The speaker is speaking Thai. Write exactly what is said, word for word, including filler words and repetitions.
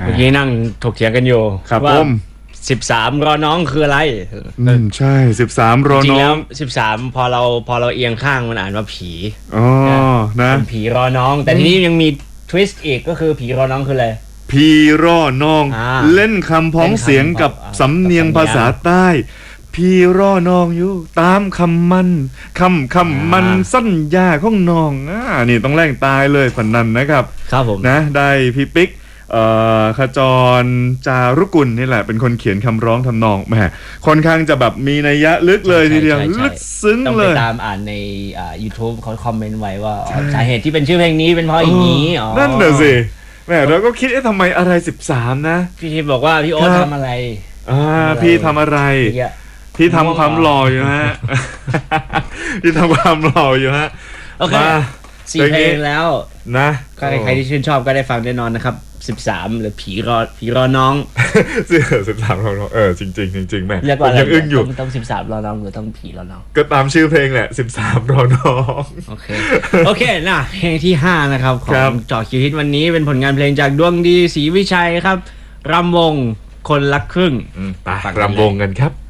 เมื่อกี้นั่งถกเถียงกันอยู่ครับว่าผมสิบสามรอน้องคืออะไรอืมใช่สิบสามรอจริงน้แล้อวงสิบสามพอเราพอเราเอียงข้างมันอ่านว่าผีอ๋อนะเป็นผีรอน้อง แต่ทีนี้ยังมีทวิสต์อีกก็คือผีรอน้องคืออะไรพีร่อน้องอ่าเล่นคำพ้องเสียงกับเล่นคำสำเนียงกับสำเนียงภาษาใต้ พีร่อน้องอยู่ตามคำมันคำคำมันอ่าสัญญาของน้องอ่านี่ต้องแรงตายเลยฝันนันนะครับครับผมนะได้พี่ปิ๊กเอ่อขจรจารุกุลนี่แหละเป็นคนเขียนคำร้องทำนองแหมค่อนข้างจะแบบมีนัยยะลึกเลยทีเดียวใช่ใช่ใช่ลึกซึ้งต้องเลไปยตามอ่านในอ่า YouTube เขาคอมเมนต์ไว้ว่าอ๋อสาเหตุที่เป็นชื่อเพลงนี้เป็นเพราะอย่างนี้อ๋อนั่นน่ะสิแหมเราก็คิดเอ๊ะทำไมอะไรสิบสามนะพี่ทิพย์บอกว่าพี่โอ๊ตครับทำอะไรอ่าอะไรพี่ทำอะไรเยอะพี่ทำความหล่ออยู่ฮะ พี่ทำความหล่ออยู่ฮะโอเคมาสี่เพลงแล้วนะใครใครที่ชื่นชอบก็ได้ฟังแน่นอนนะครับสิบสามหรือผีรอผีรอน้องเสื้อสิบสามเราเออจริงจริงจริงๆแม่เรียกว่าอะไรยังอึ้งอยู่ต้องต้องสิบสามรอน้องหรือต้องผีรอน้องก็ตามชื่อเพลงแหละสิบสามรอน้องโอเค โอเคนะเพลงที่ห้านะครับขอครังบจอคิวฮิตวันนี้เป็นผลงานเพลงจากดวงดีศรีวิชัยครับรำวงคนละครึ่งอืมไปฟังกันเลยรำวงกันครับ